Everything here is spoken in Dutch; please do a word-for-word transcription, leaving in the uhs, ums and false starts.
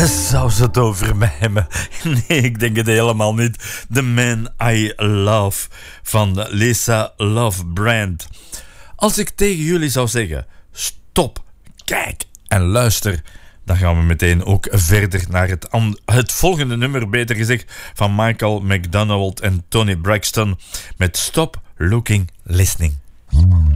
Zou ze het over mij hebben? Nee, ik denk het helemaal niet. The Man I Love van Lisa Lovebrand. Als ik tegen jullie zou zeggen, stop, kijk en luister, dan gaan we meteen ook verder naar het, and- het volgende nummer, beter gezegd, van Michael McDonald en Tony Braxton met Stop Looking Listening.